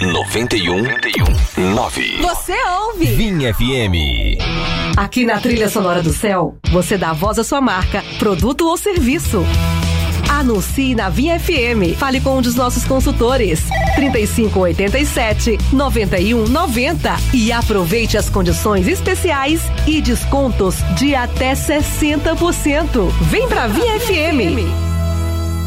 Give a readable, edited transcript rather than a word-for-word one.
91,9. Você ouve Vinha FM. Aqui na Trilha Sonora do Céu, você dá voz à sua marca, produto ou serviço. Anuncie na Vinha FM. Fale com um dos nossos consultores. 3587-9190 e aproveite as condições especiais e descontos de até 60%. Vem pra Vinha FM.